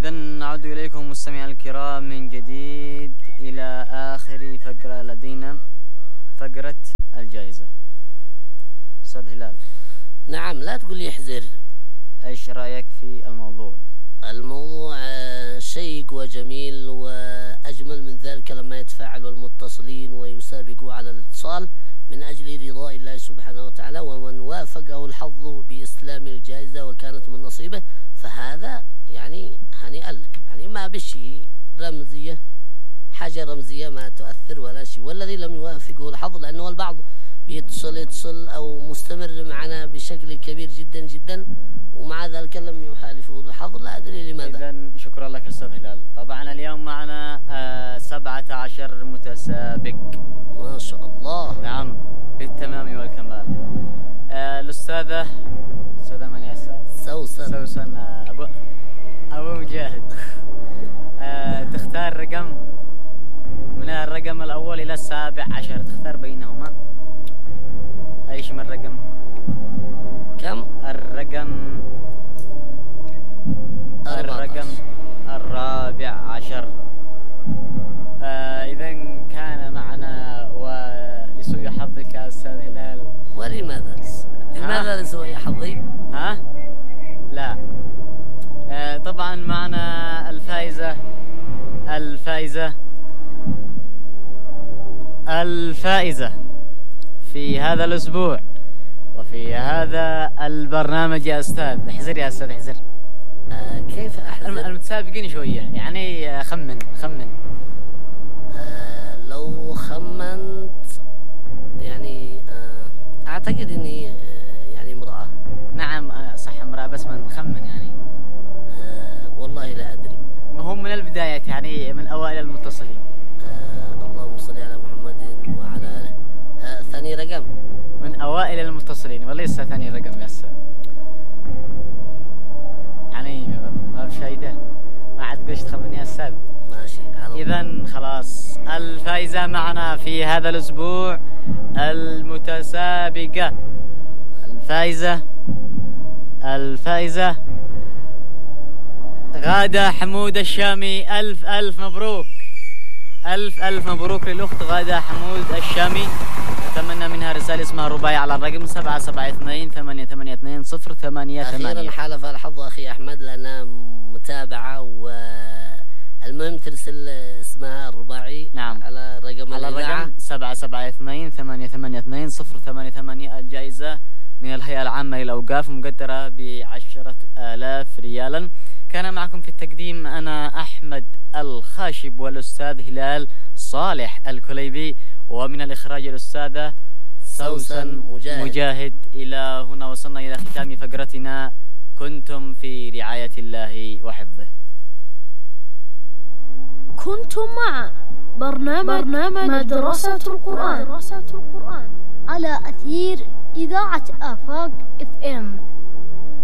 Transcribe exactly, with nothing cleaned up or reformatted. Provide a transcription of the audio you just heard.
إذن نعود إليكم مستمعي الكرام من جديد إلى آخر فقرة لدينا، فقرة الجائزة. أستاذ هلال. نعم، لا تقول لي احذر. إيش رأيك في الموضوع؟ الموضوع شيق وجميل، وأجمل من ذلك لما يتفاعل المتصلين ويسابقوا على الاتصال من أجل رضاء الله سبحانه وتعالى، ومن وافقه الحظ باستلام الجائزة وكانت من نصيبه فهذا يعني هنيئا له، يعني ما بشي رمزية، حاجة رمزية ما تؤثر ولا شيء. والذي لم يوافقه الحظ، لأنه البعض بيتصل يتصل أو مستمر معنا بشكل كبير جدا جدا ومع ذلك لم يحالفه الحظ، لا أدري لماذا. إذن شكرا لك أستاذ هلال. طبعا اليوم معنا آه سبعة عشر متسابق ما شاء الله. نعم بالتمام والكمال. آه الأستاذة أستاذة من يا أستاذ؟ سوسن. سوسن أبو أبو مجاهد. آه تختار رقم من الرقم الأول إلى السابع عشر، تختار بينهما أيش من الرقم؟ كم؟ الرقم الرقم الرابع عشر. آه إذن كان معنا ولسوء حظك يا أستاذ هلال. ولماذا؟ لماذا لسوء حظي؟ ها؟ لا. آه طبعا معنا الفائزة الفائزة الفائزة في هذا الأسبوع وفي هذا البرنامج يا أستاذ. احذر يا أستاذ احذر. آه كيف أحذر؟ المتسابقين شوية يعني خمن خمن. آه لو خمنت يعني آه أعتقد إني آه يعني امرأة. نعم آه صح امرأة، بس من خمن يعني. آه والله لا أدري. هم من البداية يعني من أوائل المتصلين. آه اللهم صل على محمد وعلى آله. آه ثاني رقم من أوائل المتصلين وليس ثاني رقم يا أستاذ. يعني ما بشايدة ما عاد قشت خمني يا أستاذ. ماشي. إذن خلاص الفائزة معنا في هذا الأسبوع المتسابقة الفائزة الفائزة غادة حمود الشامي. ألف ألف مبروك، ألف ألف مبروك للأخت غادة حمود الشامي. أتمنى منها رسالة اسمها رباعي على الرقم سبعة سبعة اثنين ثمانية ثمانية اثنين صفر ثمانية ثمانية. أخيرا حالف الحظ أخي أحمد لأنها متابعة، والمهم ترسل اسمها الرباعي. نعم. على رقم على الرقم سبعة سبعة اثنين ثمانية ثمانية اثنين صفر ثمانية ثمانية. الجائزة من الهيئة العامة للأوقاف مقدرة بعشرة آلاف ريالا. كان معكم في التقديم أنا أحمد الخاشب والأستاذ هلال صالح الكليبي، ومن الإخراج الأستاذة سوسن مجاهد. مجاهد. إلى هنا وصلنا إلى ختام فقرتنا. كنتم في رعاية الله وحفظه. كنتم مع برنامج, برنامج مدرسة القرآن. مدرسة القرآن على أثير إذاعة آفاق إف إم.